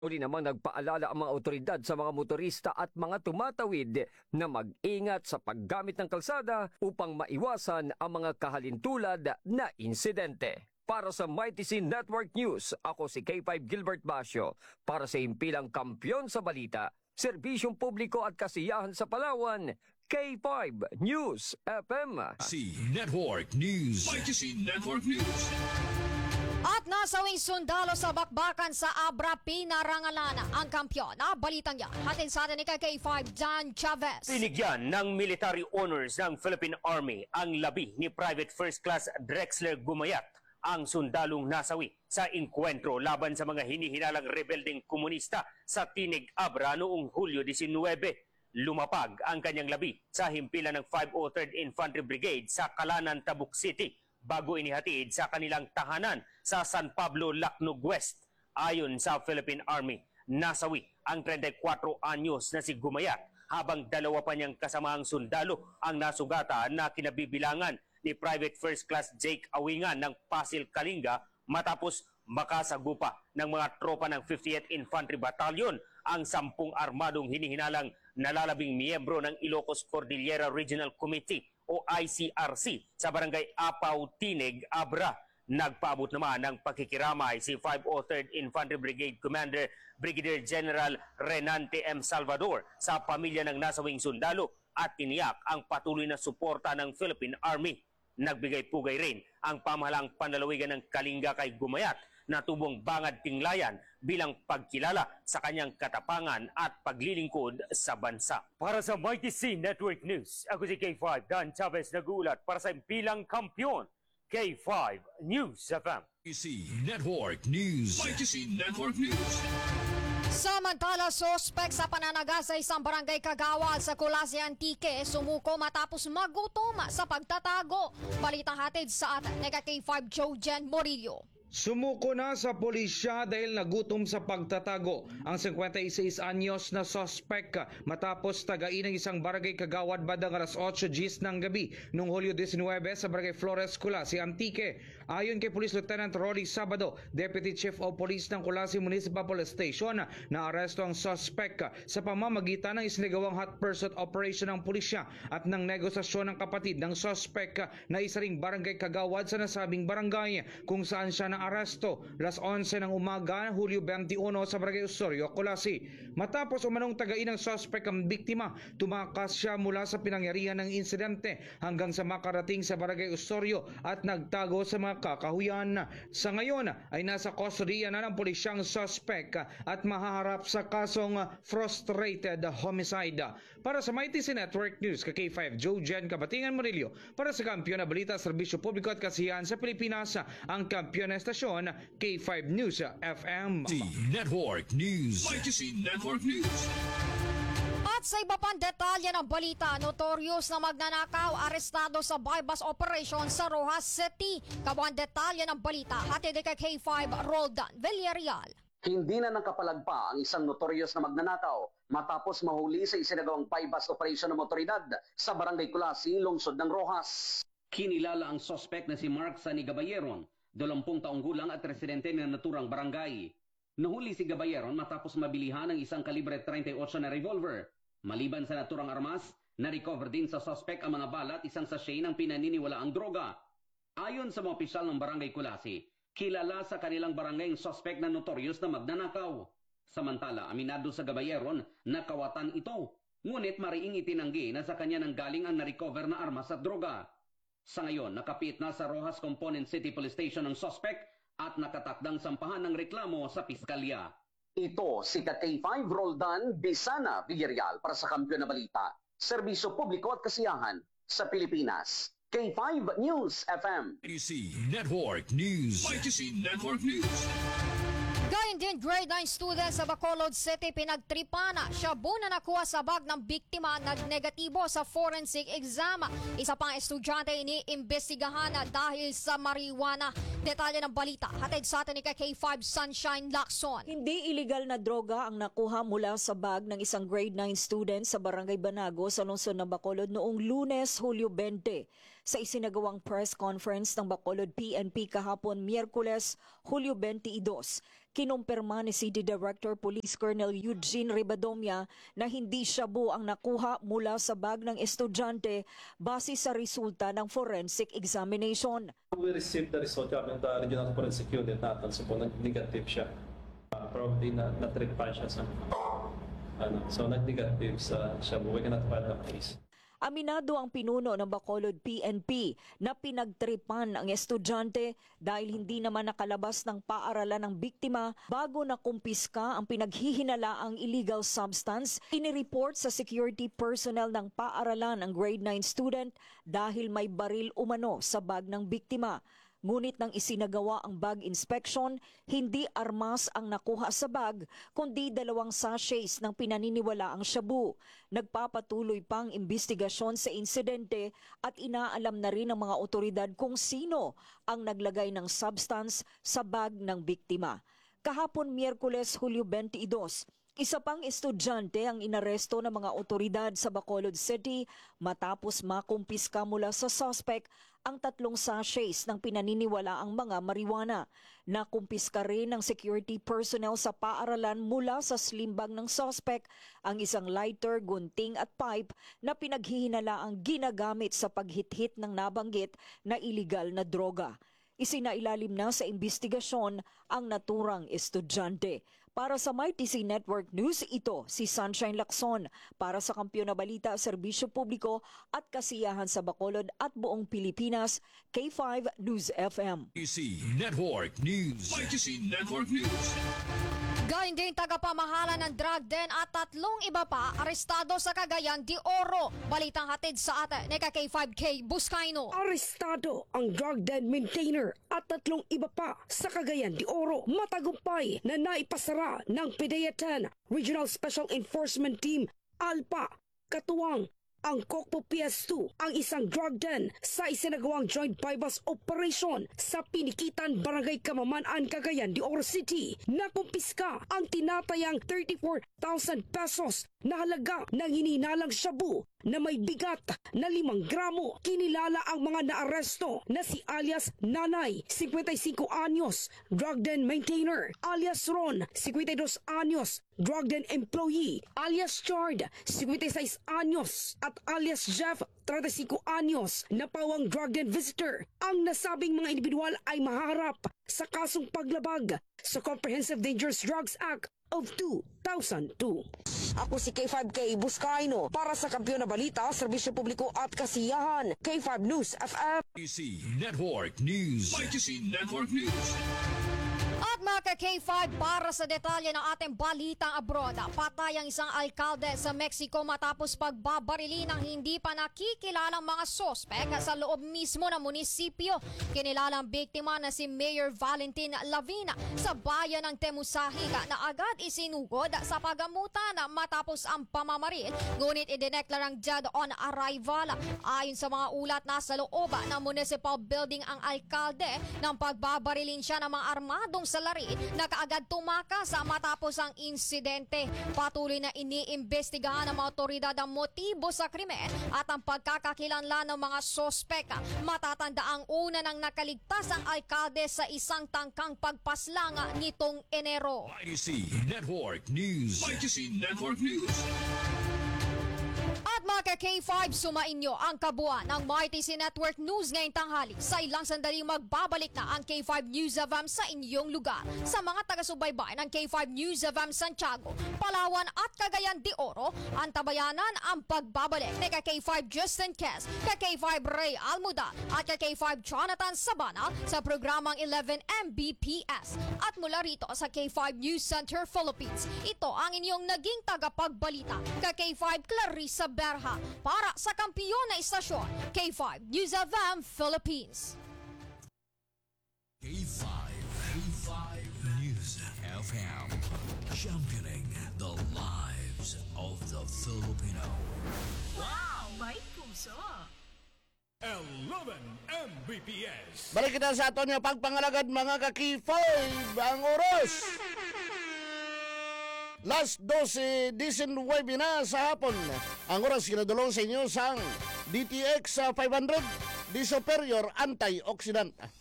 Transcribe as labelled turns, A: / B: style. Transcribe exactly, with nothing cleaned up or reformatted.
A: Uli namang nagpaalala ang mga otoridad sa mga motorista at mga tumatawid na mag-ingat sa paggamit ng kalsada upang maiwasan ang mga kahalintulad na insidente. Para sa Mighty C Network News, ako si K five Gilbert Basio. Para sa himpilang kampyon sa balita, serbisyong publiko at kasiyahan sa Palawan, K five News F M.
B: C Network News. Mighty C Network News.
C: At nasawing sundalo sa bakbakan sa Abra, pinarangalan ang kampyon. Na balitang yan, hatid sa atin ni K five Dan Chavez.
D: Binigyan ng military honors ng Philippine Army ang labi ni Private First Class Drexler Gumayat, ang sundalong nasawi sa inkwentro laban sa mga hinihinalang rebeldeng komunista sa Tinig Abra noong Hulyo nineteen. Lumapag ang kanyang labi sa himpilan ng five oh third Infantry Brigade sa Kalanan, Tabuk City bago inihatid sa kanilang tahanan sa San Pablo, Lacnog West. Ayon sa Philippine Army, nasawi ang thirty-four anyos na si Gumayat habang dalawa pa niyang kasamahang sundalo ang nasugatan na kinabibilangan ni Private First Class Jake Awingan ng Pasil, Kalinga matapos makasagupa ng mga tropa ng fiftieth Infantry Battalion ang sampung armadong hinihinalang nalalabing miyembro ng Ilocos Cordillera Regional Committee o I C R C sa barangay Apaw, Tinig, Abra. Nagpaabot naman ng pakikiramay si five oh third Infantry Brigade Commander Brigadier General Renante M. Salvador sa pamilya ng nasawing sundalo at tiniyak ang patuloy na suporta ng Philippine Army. Nagbigay pugay rin ang pamahalang panlalawigan ng Kalinga kay Gumayat na tubong bangad tinglayan bilang pagkilala sa kanyang katapangan at paglilingkod sa bansa. Para sa Mighty C Network News, ako si K five Dan Chavez nagulat para sa impilang kampyon, K five News F M.
B: Mighty C Network News. Mighty C Network News.
C: Samantala, sospek sa pananaga sa isang barangay Kagawad sa Colase, Antique sumuko matapos magutom sa pagtatago. Balitang hatid sa atin ni K five Joe Jen Morillo.
E: Sumuko na sa pulisya dahil nagutom sa pagtatago ang fifty-six anyos na sospek matapos tagain ng isang barangay Kagawad bandang alas eight gis ng gabi noong Hulyo nineteen sa barangay Flores, Colase, Antique. Ayon kay Police Lieutenant Rory Sabado, Deputy Chief of Police ng Colase Municipal Police Station, naaresto ang sospek sa pamamagitan ng isinagawang hot pursuit operation ng pulisya at ng negosasyon ng kapatid ng sospek na isa ring barangay Kagawad sa nasabing barangay kung saan siya na aresto alas onse ng umaga Hulyo twenty-one sa barangay Osorio, Colase. Matapos umanong tagain ng suspect ang biktima, tumakas siya mula sa pinangyarihan ng insidente hanggang sa makarating sa barangay Osorio at nagtago sa mga kakahuyan. Sa ngayon ay nasa kustodiya na ng pulisyang suspect at mahaharap sa kasong frustrated homicide. Para sa Mighty C Network News, K five Joe Jen Kabatingan Morillo. Para sa kampiyon na balita, serbisyo publiko at kasiyahan sa Pilipinas, ang kampiyon na estasyon K five News F M.
B: C Network News. Mighty C Network News.
C: At sa iba pang detalye ng balita, notorious na magnanakaw arestado sa bypass operation sa Rojas City. Kabuang detalye ng balita, hatid kay K five Roldan Villarreal.
F: Hindi na nakapalagpa ang isang notorious na magnanakaw matapos mahuli sa isinagawang bypass operation ng motoridad sa barangay Colase, lungsod ng Rojas.
G: Kinilala ang suspect na si Mark Sani Gabayeron, dalawampung taong gulang at residente ng naturang barangay. Nahuli si Gabayeron matapos mabilihan ng isang kalibre thirty-eight na revolver. Maliban sa naturang armas, na-recover din sa suspect ang mga bala at isang sachet ng pinaniniwalaang droga. Ayon sa mga opisyal ng barangay Colase, kilala sa kanilang barangay ang suspect na notorious na magnanakaw. Samantala, aminado sa Gabayeron na kawatan ito. Ngunit mariing itinanggi na sa kanya nang galing ang na-recover na armas at droga. Sa ngayon, nakapit na sa Rojas Component City Police Station ang suspect at nakatakdang sampahan ng reklamo sa piskalya.
F: Ito si K five Roldan Bisana Villarreal para sa kampiyon na balita, serbisyo publiko at kasiyahan sa Pilipinas. K five News F M.
B: Mighty C Network News. Mighty C Network News.
C: Gayun din, grade nine student sa Bacolod City pinagtripana. Shabu na nakuha sa bag ng biktima nag-negatibo sa forensic exam. Isa pang estudyante iniimbestigahan dahil sa marijuana. Detalye ng balita, hatid sa atin ni K five Sunshine Lacson.
H: Hindi iligal na droga ang nakuha mula sa bag ng isang grade nine student sa Barangay Banago sa lungsod ng Bacolod noong Lunes, Hulyo twenty. Sa isinagawang press conference ng Bacolod P N P kahapon, Miyerkules, Hulyo twenty-two. Kinumpirma ni City Director Police Colonel Eugene Ribadomia na hindi shabu ang nakuha mula sa bag ng estudyante base sa resulta ng forensic examination.
I: We received the result coming the regional forensic unit natin, so po nag-negative siya. Uh, probably na na-trip pa siya sa ano, so nag-negative sa siya. We cannot file the case.
H: Aminado ang pinuno ng Bacolod P N P na pinagtripan ang estudyante dahil hindi naman nakalabas ng paaralan ng biktima bago nakumpiska ang pinaghihinalaang illegal substance. Inireport sa security personnel ng paaralan ang grade nine student dahil may baril umano sa bag ng biktima. Ngunit nang isinagawa ang bag inspection, hindi armas ang nakuha sa bag, kundi dalawang sachets ng pinaniniwalaang shabu. Nagpapatuloy pang investigasyon sa insidente at inaalam na rin ng mga otoridad kung sino ang naglagay ng substance sa bag ng biktima. Kahapon Miyerkules, Hulyo twenty-dos, isa pang estudyante ang inaresto ng mga otoridad sa Bacolod City matapos makumpiska mula sa suspect ang tatlong sachets ng pinaniniwalaang mga marijuana. Nakumpiska rin ng security personnel sa paaralan mula sa slimbag ng suspect ang isang lighter, gunting at pipe na pinaghihinalaang ginagamit sa paghithit ng nabanggit na iligal na droga. Isinailalim na sa investigasyon ang naturang estudyante. Para sa My T C Network News, ito si Sunshine Lacson. Para sa Kampiyon na Balita, Serbisyo Publiko at Kasiyahan sa Bacolod at buong Pilipinas, K five News F M.
B: Y T C Network News. Y T C Network News.
C: Gayun din tagapamahala ng drug den at tatlong iba pa arestado sa Cagayan de Oro. Balitang hatid sa atin ni K five K Buscaino.
J: Arestado ang drug den maintainer at tatlong iba pa sa Cagayan de Oro. Matagumpay na naipasara ng Pidayatan Regional Special Enforcement Team Alpha katuwang ang Kokpo P S two, ang isang drug den sa isinagawang joint bypass operation sa Pinikitan, Barangay Kamaman-an, Cagayan de Oro City. Nakumpiska ang tinatayang thirty-four thousand pesos na halaga ng hinihinalang shabu na may bigat na limang gramo. Kinilala ang mga naaresto na si alias Nanay, fifty-five anyos, drug den maintainer, alias Ron, fifty-two anyos, drug den employee, alias Chard, fifty-six anyos, at alias Jeff, thirty-five anyos, na pawang drug den visitor. Ang nasabing mga individual ay maharap sa kasong paglabag sa Comprehensive Dangerous Drugs Act of two thousand two. Ako si K five K Buscaino para sa Kampiyon na Balita, Serbisyo Publiko at Kasiyahan, K five News F M.
B: Y T C Network News. Y T C Network News.
C: At mga K five, para sa detalye ng ating balitang abroad, patay ang isang alkalde sa Mexico matapos pagbabarili ng hindi pa nakikilalang mga sospek sa loob mismo ng munisipyo. Kinilalang biktima na si Mayor Valentin Lavina sa bayan ng Temusahiga na agad isinugod sa pagamutan matapos ang pamamaril, ngunit idineklarang dead on arrival. Ayon sa mga ulat, nasa loob ng municipal building ang alkalde nang pagbabarilin siya ng mga armadong salarin na kaagad tumakas matapos ang insidente. Patuloy na iniimbestigahan ng mga otoridad ang motibo sa krimen at ang pagkakakilanlan ng mga sospek. Matatanda ang una nang nakaligtas ang alkalde sa isang tangkang pagpaslang nitong Enero.
B: Y T C Network News. Y T C Network News.
C: At mga K five, sumainyo ang kabuuan ng My T C Network News ngayong tanghali. Sa ilang sandaling magbabalik na ang K five News F M sa inyong lugar. Sa mga taga-subaybay ng K five News F M Santiago, Palawan at Cagayan de Oro, ang tabayanan ang pagbabalik ni K five Justin Kes, K five Ray Almuda at K five Jonathan Sabana sa programang eleven M B P S. At mula rito sa K five News Center Philippines, ito ang inyong naging tagapagbalita, K five Clarissa Berha, para sa kampiyon na istasyon, K five News F M Philippines.
B: K five. K five News F M. Championing the lives of the Filipino.
K: Wow! May puso!
B: eleven M B P S.
L: Balik kita sa aton nga pagpangalagad mga ka-K five ang oras. Last twelve nineteen na sa hapon. Ang oras kinadulong sa inyo sang D T X five hundred, di superior antioxidant.